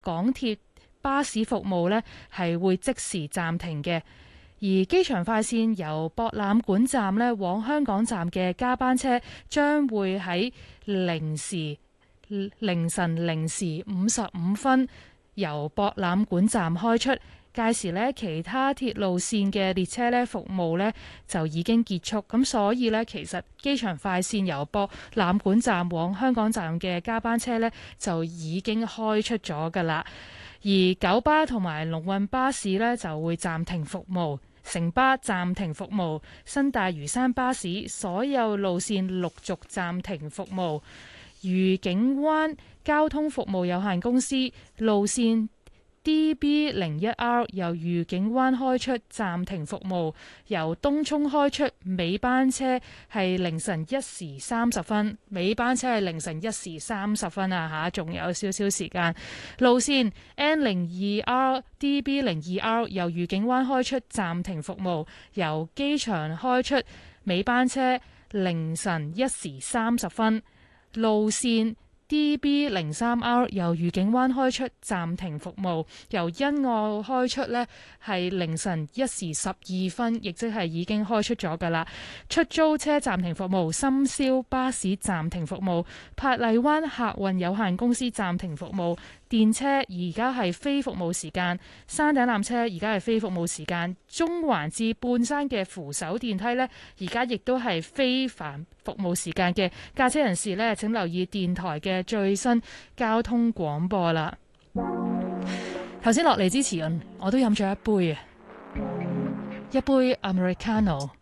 港鐵巴士服務呢係會即時暫停嘅。而機場快線由博覽館站呢往香港站嘅加班車將會喺凌晨0:55由博覽館站開出。屆時呢，其他鐵路線嘅列車呢服務呢就已經結束。咁所以呢，其實機場快線由博覽館站往香港站嘅加班車呢就已經開出咗㗎啦。而九巴同埋龍運巴士呢就會暫停服務，城巴暫停服務，新大嶼山巴士所有路線陸續暫停服務。愉景灣交通服務有限公司路線DB01R 由愉景灣開出暫停服務，由東涌開出尾班車係凌晨1:30，尾班車係凌晨1:30啊嚇，仲有少少時間。路線 N02R DB02R 由愉景灣開出暫停服務，由機場開出尾班車凌晨1:30。路線DB03R 由愉景灣開出暫停服務，由欣澳開出呢係凌晨1:12，亦即係已經開出咗㗎啦。出租車暫停服務，深宵巴士暫停服務，珀麗灣客運有限公司暫停服務。電車而家係非服務時間，山頂纜車而家係非服務時間，中環至半山嘅扶手電梯呢，而家亦都係非凡服務時間嘅。駕車人士呢，請留意電台嘅最新交通廣播啦。頭先落嚟之前，我都飲咗一杯 Americano。